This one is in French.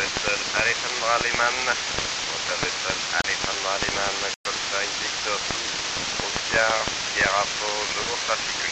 vessel Alejandra Lehmann, motor vessel Alejandra Lehmann, Golf 5 Victor 2, Oscar, Sierra Paul, trafic